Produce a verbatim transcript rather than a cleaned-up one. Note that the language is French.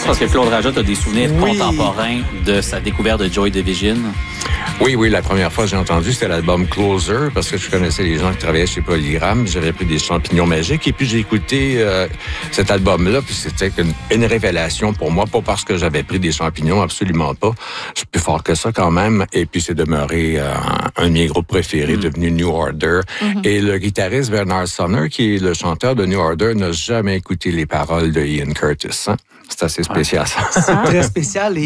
Parce que Claude Rajot a des souvenirs Oui. contemporains de sa découverte de Joy Division. Oui, oui, la première fois que j'ai entendu, c'était l'album Closer, parce que je connaissais les gens qui travaillaient chez Polygram. J'avais pris des champignons magiques, et puis j'ai écouté euh, cet album-là, puis c'était une, une révélation pour moi, pas parce que j'avais pris des champignons, absolument pas. Je suis plus fort que ça quand même, et puis c'est demeuré euh, un de mes groupes préférés, mm. devenu New Order. Mm-hmm. Et le guitariste Bernard Sumner, qui est le chanteur de New Order, n'a jamais écouté les paroles de Ian Curtis. Hein? C'est assez spécial, ça. C'est très spécial.